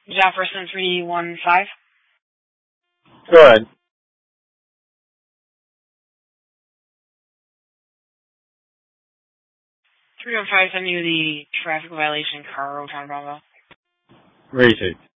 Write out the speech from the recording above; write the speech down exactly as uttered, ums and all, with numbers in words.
Jefferson three one five. Good. three one five, send you the traffic violation car, Hotel Bravo. Rated.